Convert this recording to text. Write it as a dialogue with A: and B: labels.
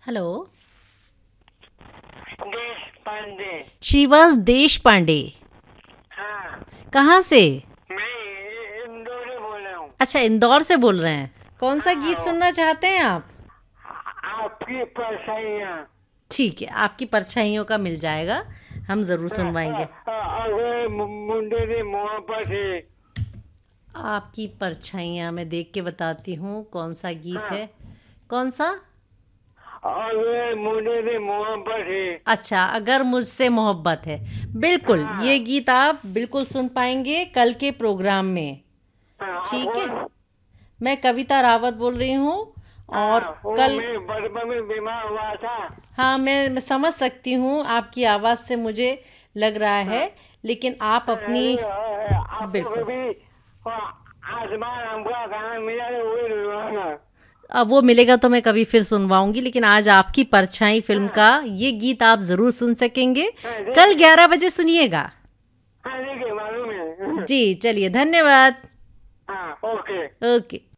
A: Hello.
B: देश पांडे।
A: श्रीवास देश पांडे।
B: हाँ,
A: कहाँ से?
B: मैं इंदौर से बोल रहा हूँ।
A: अच्छा, इंदौर से बोल रहे हैं। कौन सा गीत
B: हाँ,
A: सुनना चाहते हैं आप?
B: आपकी परछाइयाँ।
A: ठीक है, आपकी परछाइयों का मिल जाएगा, हम ज़रूर सुनवाएंगे।
B: अगर मुंडे ने मोहब्बत है।
A: आपकी परछाइयाँ मैं देख के बताती हूँ कौन सा गीत
B: हाँ,
A: है। कौन सा?
B: अगर मुंडे ने मोहब्बत है।
A: अच्छा, अगर मुझसे मोहब्बत है। बिल्कुल, ये
B: हाँ,
A: गीत आप बिल्कुल सुन पाएंगे कल के प्रोग्राम में।
B: हाँ,
A: ठीक है।
B: कौन?
A: मैं कविता रावत बोल रही हूँ। और
B: हाँ, वो
A: कल,
B: मैं बचपन में बीमार हुआ था।
A: हाँ, मैं समझ सकती हूँ, आपकी आवाज़ से मुझे लग रहा है।
B: हाँ,
A: लेकिन आप अपनी,
B: अरे, आपको
A: बिल्कुल,
B: कभी आसमान हमका गाना मिला है वही रुलाना।
A: अब वो मिलेगा तो मैं कभी फिर सुनवाऊंगी, लेकिन आज आपकी परछाई फिल्म
B: हाँ,
A: का ये गीत आप ज़रूर सुन सकेंगे।
B: हाँ,
A: कल
B: देखिए।
A: 11 बजे सुनिएगा।
B: हाँ, देखिए मालूम है।
A: जी, चलिए, धन्यवाद।
B: हाँ, ओके।
A: ओके।